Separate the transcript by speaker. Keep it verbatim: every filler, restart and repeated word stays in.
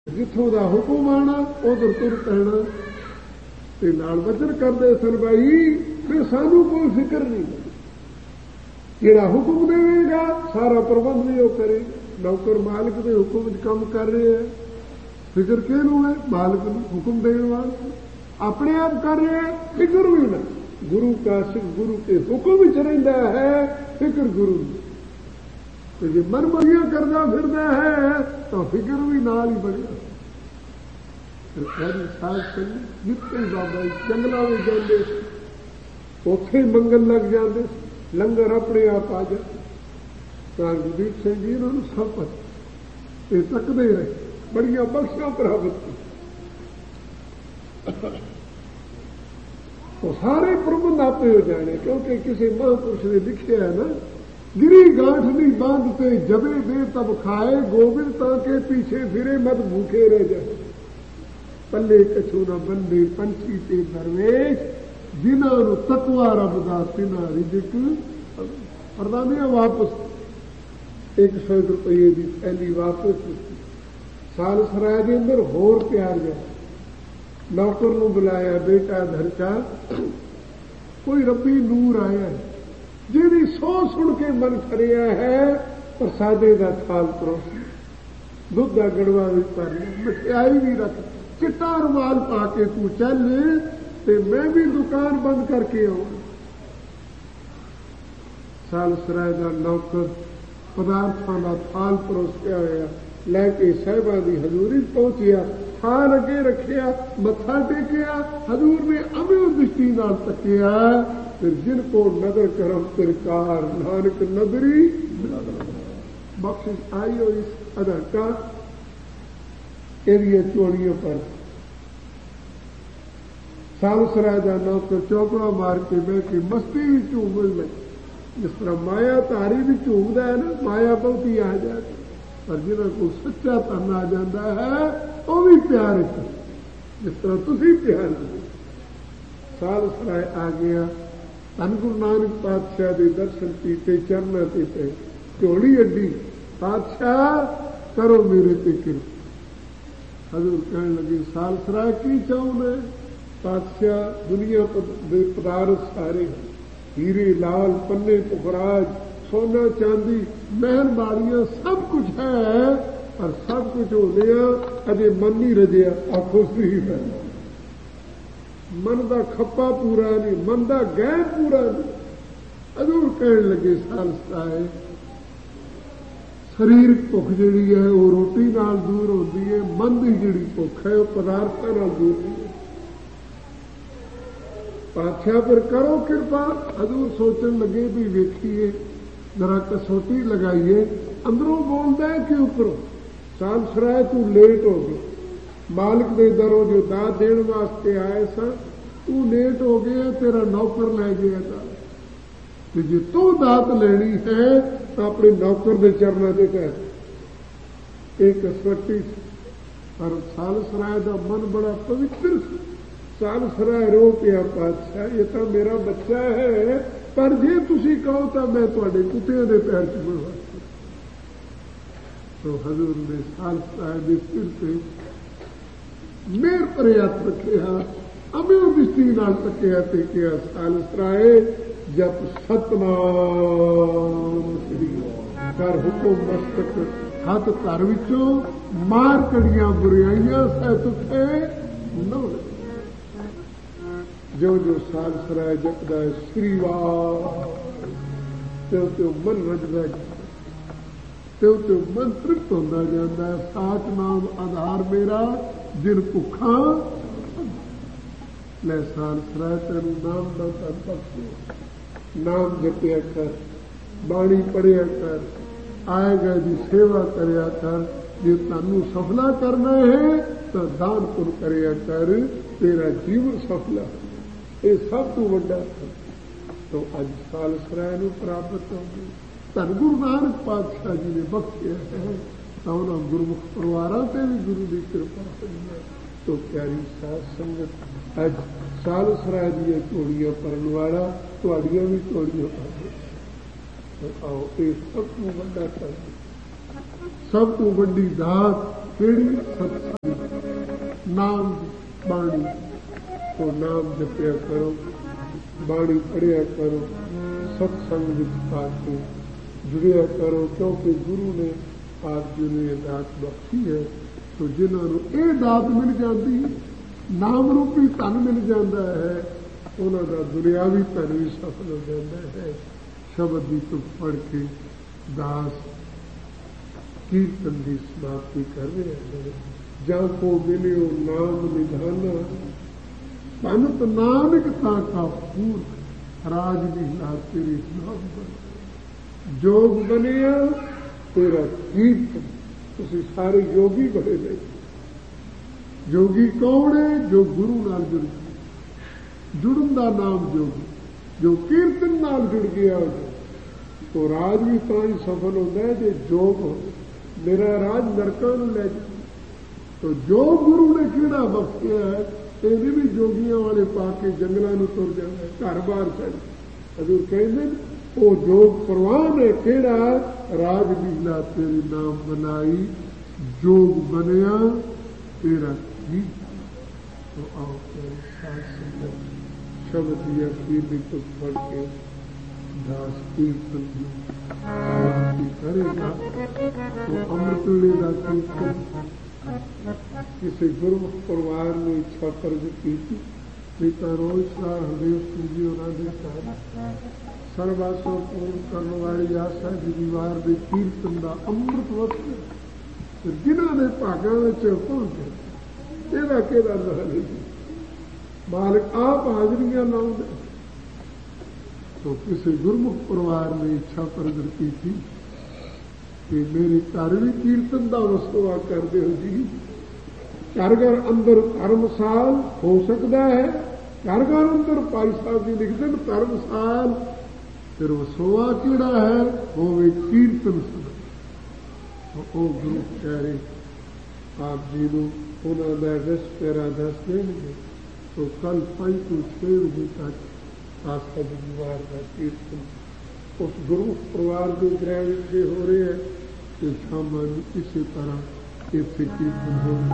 Speaker 1: जिथों दा हुक्म आना उधर तुर पैना ते नाल वचन करदे सन भाई फिर सानू कोई फिक्र नहीं, जेड़ा हुक्म देगा सारा प्रबंध भी वो करेगा। नौकर मालिक के हुक्म काम कर रहे हैं, फिक्र किहनूं है? मालिक नूं, हुक्म देने वाले अपने आप कर रहे हैं, फिक्र भी ना। गुरु का सिख गुरु के हुक्म विच रहिंदा है, फिक्र गुरु तो जे मन मगिया करदा फिरदा है तो फिक्र भी नाल ही बढ़िया। जिथे बाबा जंगलों में जाते उथे मंगल लग जाते, लंगर अपने आप आ जाते। गुरदीप सिंह जी इन्होंने सब पता, ये तकते रहे, बड़िया बख्शा प्राप्त की। तो सारे प्रबंध आपे हो जाने, क्योंकि किसी महापुरुष ने लिखा है ना, गिरी गांठनी बांधते जबे दे तब खाए, गोविंद ताके पीछे फिरे मत भूखे रह जाए। पल्ले कछू न बंदे पंछी ते दरवेश, जिन्हों तकवा रब दा तिना रिजक प्रदानिया। वापस एक सौ रुपये की थैली वापस साल सराय के अंदर होर प्यार गया। नौकर नूं बुलाया, बेटा धरचा कोई रब्बी नूर आया है, जिहदी सौ सुन के मन ठरिया है, प्रसादे का थाल परोस, दुध का गड़वा भी भर लिया, मिठाई भी रख, चिट्टा रुमाल पा के तू चल ते मैं भी दुकान बंद करके आऊंगा। साल सराय का नौकर पदार्थों का थाल परोसिया होया लैके साहिबा की हजूरी पहुंचिया, थाल अगे रखिया, मत्था टेकिया, हजूर ने अमिओ दृष्टि नाल तकिया, फिर जिनको नदर करम तिरकार नानक नदरी बख्शिश आई हो इस अदा एरिए चोड़ियों पर। साल सराय का नौकर चौकड़ा मार के बह के मस्ती भी झूम में, जिस तरह माया धारी भी झूमदा है ना, माया बहुती आ जाती, पर जिन्हों को सच्चा तन आ जाता है वह भी प्यार है, जिस तरह तुसी प्यार हो। साल सराय आ गया, धन गुरु नानक पातशाह के दर्शन कीते, चरणा ते झोली अड्डी, पातशाह करो मेरे ते कृपा। हजूर कहने लगे साल सराय की चाहूंगे? पातशाह दुनिया के पदार्थ सारे हीरे लाल पन्ने पुखराज सोना चांदी महल बाड़ियां सब कुछ है, पर सब कुछ हो गया अजे मन नहीं रजिया। आखो सी है मन का खप्पा पूरा नहीं, मन का गैर पूरा नहीं। हजूर कहने लगे साल सराय शरीरक भुख जी है वो रोटी नाल दूर होती है, मन की जी भुख है वो पदार्थों नाल दूर नहीं है। पातशाह पर करो कृपा। हजूर सोचन लगे भी वेखिए जरा कसौटी लगाइए, अंदरों बोलता है कि उपरों। साल सराय तू लेट हो गई, मालिक दे दरों जो दात देने वास्ते आए सा, तू लेट हो गया, तेरा नौकर ले गया था। तो जे तू दात लेनी है तो अपने नौकर के चरणों से कह। एक कसवटी पर साल सराय का मन बड़ा पवित्र। साल सराय रो पिया, पातशाह ये तो मेरा बच्चा है, पर जे तुसी कहो तो मैं तुहाडे कुत्तियां दे पैर च बुलवा। तो हजूर ने साल सराय के सिर से मेर पर हथ रखिया, अमिओ दृष्टि नाल तकिया ते कहा साल सराय जप सतनाम श्री कर हुक्म मस्तक हथ घर विचों मार कड़ियां बुराइयां सह तुखे न। जो जो साल सराय जपदा है श्री वाह, त्यों त्यों मन रजदा जाता, त्यों त्यों मन तृप्त होता जाता है। साच नाम आधार मेरा जिन भुखा ले। साल सराय तेन नाम का तन बख्शे, नाम जपिया कर, बाणी पढ़िया कर, आए गए की सेवा करया कर। जे तानू सफला करना है तो दान पुण्य करया कर, तेरा जीवन सफला। ये सब तो वड्डा तो अज साल सराय नूं प्राप्त हो गई। धन गुरु नानक पातशाह जी ने बख्शिया है तो उन्होंने गुरमुख परिवारों से भी गुरु की कृपा हुई है। तो प्यारी साध संगत अज साल सराय दी झोलियां भरन वाला तुहाड़ियां भी झोलियां भर। तो आओ ये सब तो वड्डा कर, सब तो वड्डी दात ਕਿਹੜੀ? ਸਤਸੰਗ, ਨਾਮ ਬਾਣੀ। ਉਹ ਨਾਮ ਜਪਿਆ ਕਰੋ, ਬਾਣੀ ਪੜ੍ਹਿਆ ਕਰੋ, ਸਤਸੰਗ ਵਿੱਚ ਆ ਕੇ ਜੁੜਿਆ ਕਰੋ, ਕਿਉਂਕਿ ਗੁਰੂ ਨੇ ਆਪ ਜੀ ਨੂੰ ਇਹ ਦਾਤ ਬਖਸ਼ੀ ਹੈ। ਤੋ ਜਿਨ੍ਹਾਂ ਨੂੰ ਇਹ ਦਾਤ ਮਿਲ ਜਾਂਦੀ, ਨਾਮ ਰੂਪੀ ਧਨ ਮਿਲ ਜਾਂਦਾ ਹੈ, ਉਹਨਾਂ ਦਾ ਦੁਨਿਆਵੀ ਧਨ ਵੀ ਸਫਲ ਹੋ ਜਾਂਦਾ ਹੈ। ਸ਼ਬਦ ਦੀ ਤੁਕ ਪੜ੍ਹ ਕੇ ਦਾਸ ਕੀਰਤਨ ਦੀ ਸਮਾਪਤੀ ਕਰ ਰਹੇ ਹਨ। ਜਾਂ ਕੋ ਮਿਲਿਓ ਨਾਮ ਨਿਧਾਨਾ, ਭਨਤ ਨਾਨਕ ਤਾਂ ਕਾ ਪੂਰ, ਰਾਜ ਦੀ ਲਾ ਤੇਰੀ ਨਾਮ ਬਣ। ਜੋਗ ਬਣਿਆ ਤੇਰਾ ਕੀਰਤਨ। ਤੁਸੀਂ ਸਾਰੇ ਯੋਗੀ ਬਣੇ ਨੇ। ਯੋਗੀ ਕੌਣ ਹੈ? ਜੋ ਗੁਰੂ ਨਾਲ ਜੁੜ ਗਿਆ। ਜੁੜਨ ਦਾ ਨਾਮ ਜੋਗੀ। ਜੋ ਕੀਰਤਨ ਨਾਲ ਜੁੜ ਗਿਆ ਉਹ ਰਾਜ ਵੀ ਤਾਂ ਹੀ ਸਫਲ ਹੁੰਦਾ ਹੈ ਜੇ ਜੋਗ ਹੋਵੇ। ਮੇਰਾ ਰਾਜ ਨਰਕਾਂ ਨੂੰ ਲੈ ਜਾ। ਤੋ ਜੋ ਗੁਰੂ ਨੇ ਕਿਹੜਾ ਬਖਸ਼ਿਆ ਹੈ, ਇਹਦੇ ਵੀ ਜੋਗੀਆਂ ਵਾਲੇ ਪਾ ਕੇ ਜੰਗਲਾਂ ਨੂੰ ਤੁਰ ਜਾਂਦਾ, ਘਰ ਬਾਹਰ ਛੱਡ। ਹਜ਼ੂਰ ਕਹਿੰਦੇ ਉਹ ਜੋਗ ਪ੍ਰਵਾਨ ਹੈ ਕਿਹੜਾ? ਰਾਜ ਲੀਲਾ ਤੇਰੇ ਨਾਮ ਬਣਾਈ, ਜੋਗ ਬਣਿਆ ਤੇਰਾ ਕੀ। तो आओ शब्द या कीर्ति को पढ़ के दास कीर्तन की करेगा तो अमृत लेगा कीर्तन। किसी गुरु परिवार ने इच्छा कर्ज की थी, पिता रोज सार हृदय सूजी और देता सर्वासों पूर्ण करने वाली आशा की दीवार के कीर्तन का अमृत वस्तु जिन्होंने भागों में पहुंचे ਇਹਦਾ ਕਿਹਦਾ ਨਾਂ ਨਹੀਂ। ਮਾਲਕ ਆਪ ਹਾਜ਼ਰੀਆਂ ਲਾਉਂਦੇ। तो किसी गुरमुख परिवार ने इच्छा प्रकट की थी कि मेरे घर भी कीर्तन का वसतुआ कर दो जी। घर घर अंदर धर्मसाल हो सकता है। घर घर अंदर भाई साहब जी लिखते हैं धर्मसाल, फिर वसोआ किड़ा है वो वे कीर्तन सुन। तो वो गुरु प्यारे आप जी को उन्होंने एड्रेस पैरा दस देंगे तो कल पाँच टू छः बजे तक आस्था दीवार का कीर्तन उस गुरु परिवार के ग्रह से हो रहे हैं कि शाम इसी तरह इतने कीर्तन हो